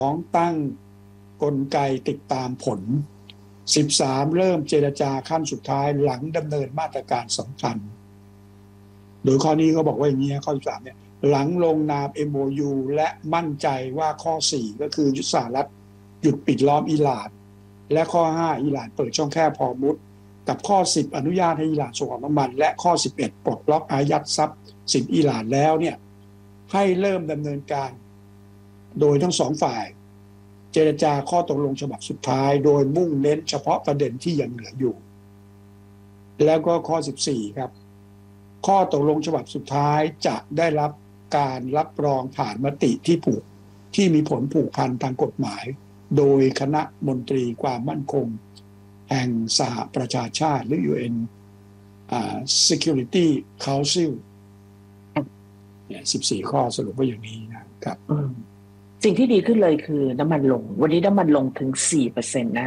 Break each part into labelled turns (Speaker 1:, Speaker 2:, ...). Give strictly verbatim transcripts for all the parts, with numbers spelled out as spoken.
Speaker 1: องตั้งกลไกติดตามผลสิบสามเริ่มเจรจาขั้นสุดท้ายหลังดำเนินมาตรการสำคัญโดยข้อนี้ก็บอกว่าอย่างนี้ข้อสิบสามเนี่ยหลังลงนาม เอ็ม โอ ยู และมั่นใจว่าข้อสี่ก็คือยุทธศาสตร์รัฐหยุดปิดล้อมอิหร่านและข้อห้าอิหร่านเปิดช่องแคบฮอร์มุซกับข้อสิบอนุญาตให้อิหร่านส่งออกน้ำมันและข้อสิบเอ็ดปลดล็อกอายัดทรัพย์สินอิหร่านแล้วเนี่ยให้เริ่มดำเนินการโดยทั้งสองฝ่ายเจรจาข้อตกลงฉบับสุดท้ายโดยมุ่งเน้นเฉพาะประเด็นที่ยังเหลืออยู่แล้วก็ข้อสิบสี่ครับข้อตกลงฉบับสุดท้ายจะได้รับการรับรองผ่านมติที่ผูกที่มีผลผูกพันทางกฎหมายโดยคณะมนตรีความมั่นคงแห่งสหประชาชาติหรือ ยู เอ็น อ่า Security Council เนี่ยสิบสี่ข้อสรุปว่าอย่างนี้นะครับ
Speaker 2: สิ่งที่ดีขึ้นเลยคือน้ำมันลงวันนี้น้ำมันลงถึง สี่เปอร์เซ็นต์ นะ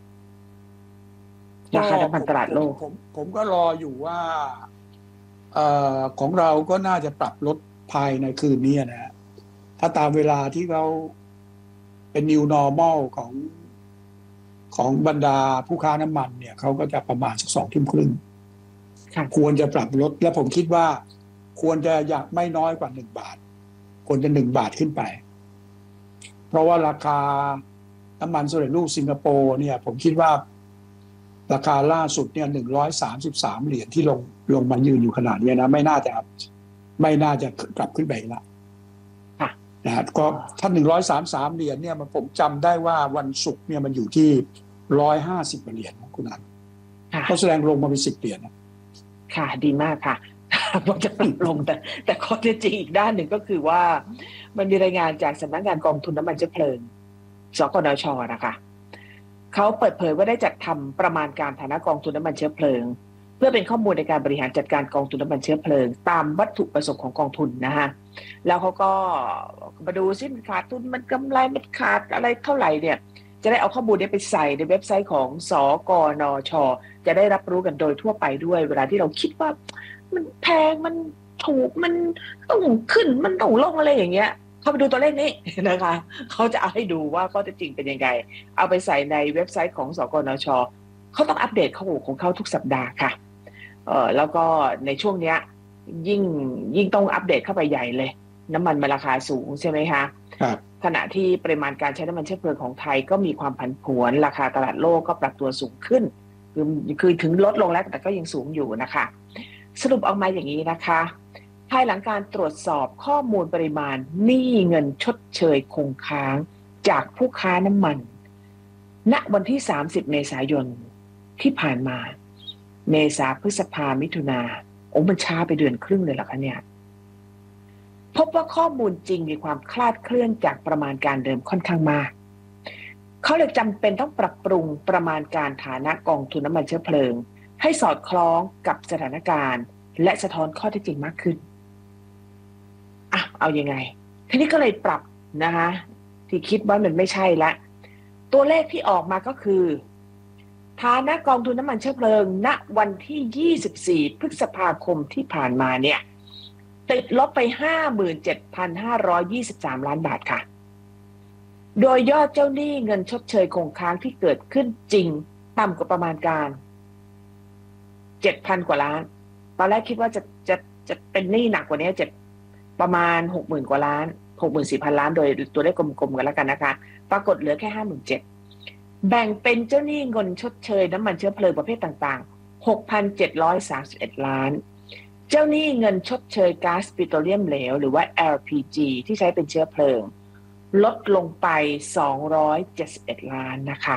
Speaker 2: ราคาน้ำมันตลาดโลก
Speaker 1: ผมผมก็รออยู่ว่าเอ่อของเราก็น่าจะปรับลดภายในคืนนี้นะฮะถ้าตามเวลาที่เขาเป็น new normal ของของบรรดาผู้ค้าน้ำมันเนี่ยเขาก็จะประมาณสักสองทุ่มครึ่งควรจะปรับลดและผมคิดว่าควรจะอยากไม่น้อยกว่าหนึ่งบาทควรจะหนึ่งบาทขึ้นไปเพราะว่าราคาน้ำมันสำเร็จรูปสิงคโปร์เนี่ยผมคิดว่าราคาล่าสุดเนี่ยหนึ่งร้อยสามสิบสามเหรียญที่ลงลงมายืนอยู่ขนาดนี้นะไม่น่าจะไม่น่าจะกลับขึ้นไปละนะฮะก็ถ้าหนึ่งร้อยสามสิบสามเหรียญเนี่ยมันผมจำได้ว่าวันศุกร์เนี่ยมันอยู่ที่ร้อยห้าสิบเหรียญคุณอันก็แสดงลงมาเป็นสิบเหรียญนะ
Speaker 2: ค่ะดีมากค่ะมันจะปรับลงแต่แต่ข้อเท็จจริงอีกด้านหนึ่งก็คือว่ามันมีรายงานจากสำนักงานกองทุนน้ำมันเชื้อเพลิงสกนช.นะคะเขาเปิดเผยว่าได้จัดทำประมาณการฐานะกองทุนน้ำมันเชื้อเพลิงเพื่อเป็นข้อมูลในการบริหารจัดการกองทุนน้ำมันเชื้อเพลิงตามวัตถุประสงค์ของกองทุนนะฮะแล้วเขาก็มาดูซิมันขาดทุนมันกำไรมันขาดอะไรเท่าไหร่เนี่ยจะได้เอาข้อมูลนี้ไปใส่ในเว็บไซต์ของสกนช.จะได้รับรู้กันโดยทั่วไปด้วยเวลาที่เราคิดว่ามันแพงมันถูกมันต้องขึ้นมันต้องลงอะไรอย่างเงี้ยเข้าไปดูตัวเลขนี้นะคะเขาจะเอาให้ดูว่าข้อเท็จจริงเป็นยังไงเอาไปใส่ในเว็บไซต์ของสกนช.เขาต้องอัปเดตข้อมูลของเขาทุกสัปดาห์ค่ะเอ่อแล้วก็ในช่วงเนี้ยยิ่งยิ่งต้องอัปเดตเข้าไปใหญ่เลยน้ำมันมันราคาสูงใช่ไหมคะ
Speaker 1: ครับ
Speaker 2: ขณะที่ปริมาณการใช้น้ำมันเชื้อเพลิงของไทยก็มีความผันผวนราคาตลาดโลกก็ปรับตัวสูงขึ้นคือคือถึงลดลงแล้วแต่ก็ยังสูงอยู่นะคะสรุปออกมาอย่างนี้นะคะภายหลังการตรวจสอบข้อมูลปริมาณหนี้เงินชดเชยคงค้างจากผู้ค้าน้ำมันณวันที่สามสิบเมษายนที่ผ่านมาเมษาพฤษภามิถุนาโอ้มันช้าไปเดือนครึ่งเลยเหรอคะเนี่ยพบว่าข้อมูลจริงมีความคลาดเคลื่อนจากประมาณการเดิมค่อนข้างมากเขาเลยจำเป็นต้องปรับปรุงประมาณการฐานะกองทุนน้ำมันเชื้อเพลิงให้สอดคล้องกับสถานการณ์และสะท้อนข้อเท็จจริงมากขึ้นอ่ะเอายังไงทีนี้ก็เลยปรับนะคะที่คิดว่ามันไม่ใช่ละตัวเลขที่ออกมาก็คือฐานะกองทุนน้ำมันเชื้อเพลิงณวันที่ยี่สิบสี่พฤษภาคมที่ผ่านมาเนี่ยติดลบไป ห้าหมื่นเจ็ดพันห้าร้อยยี่สิบสาม ล้านบาทค่ะโดยยอดเจ้าหนี้เงินชดเชยคงค้างที่เกิดขึ้นจริงต่ำกว่าประมาณการ เจ็ดพัน กว่าล้านตอนแรกคิดว่าจะจะจะเป็นหนี้หนักกว่านี้เจ็ดประมาณ หกหมื่น กว่าล้าน หกหมื่นสี่พัน ล้านโดยตัวเลขกลมๆกันแล้วกันนะคะปรากฏเหลือแค่ ห้าหมื่นเจ็ดพันแบ่งเป็นเจ้าหนี้เงินชดเชยน้ำมันเชื้อเพลิงประเภทต่างๆ หกพันเจ็ดร้อยสามสิบเอ็ด ล้านเจ้าหนี้เงินชดเชยก๊าซปิโตรเลียมเหลวหรือว่า แอล พี จี ที่ใช้เป็นเชื้อเพลิงลดลงไปสองร้อยเจ็ดสิบเอ็ดล้านนะคะ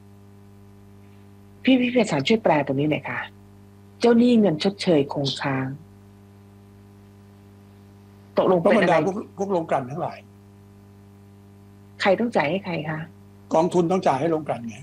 Speaker 2: พี่พี่เพชรสารช่วยแปลตรงนี้หน่อยค่ะเจ้าหนี้เงินชดเชยคงค้างตกลงเป็นอะไร
Speaker 1: พวกพวกโรงกลั่นทั้งหลาย
Speaker 2: ใครต้องจ่ายให้ใครคะ
Speaker 1: กองทุนต้องจ่ายให้โรงกลั่นไง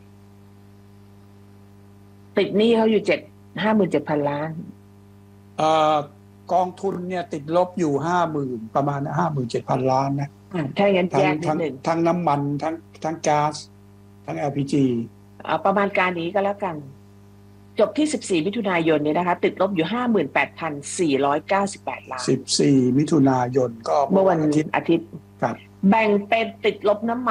Speaker 2: ติดหนี้เขาอยู่เจ็ดห้าหมื่นเจ็ดพันล้าน
Speaker 1: เอ่อกองทุนเนี่ยติดลบอยู่ห้าหมื่นประมาณห้าหมื่นเจ็ดพันล้านนะ
Speaker 2: ถ้าอย่างนั้นแยกนิ
Speaker 1: ดหนึ่งทั้งน้ำมันทั้งทั้งก๊าซทั้ง แอล พี จี
Speaker 2: เอาประมาณการนี้ก็แล้วกันจบที่สิบสี่มิถุนายนนี้นะคะติดลบอยู่ ห้าหมื่นแปดพันสี่ร้อยเก้าสิบแปด ล้าน
Speaker 1: สิบสี่มิถุนายนก็
Speaker 2: เมื่อวันอาทิตย์
Speaker 1: ครับ
Speaker 2: แบ่งเป็นติดลบน้ำมัน